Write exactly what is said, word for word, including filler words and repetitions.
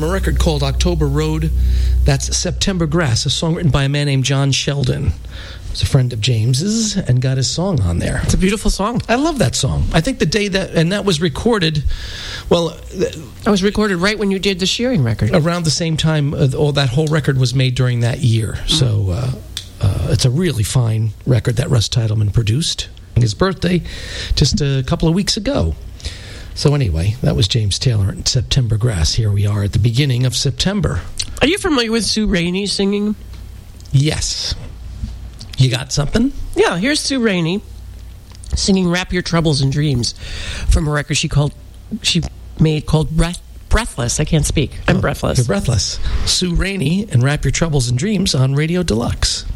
from a record called October Road. That's September Grass, a song written by a man named John Sheldon. He's a friend of James's and got his song on there. It's a beautiful song. I love that song. I think the day that, and that was recorded, well... That was recorded right when you did the Shearing record. Around the same time, uh, all that whole record was made during that year. Mm-hmm. So uh, uh, it's a really fine record that Russ Titleman produced. His birthday just a couple of weeks ago. So anyway, that was James Taylor and September Grass. Here we are at the beginning of September. Are you familiar with Sue Rainey singing? Yes. You got something? Yeah, here's Sue Rainey singing "Wrap Your Troubles in Dreams" from a record she called she made called Breath, Breathless. I can't speak. I'm oh, breathless. You're breathless. Sue Rainey and "Wrap Your Troubles in Dreams" on Radio Deluxe.